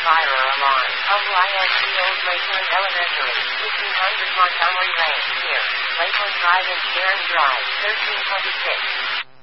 fire alarm. WISD Old Lakeland Elementary, 1500 Montgomery Lane, here. Lakeland Drive and Sharon Drive, 1326.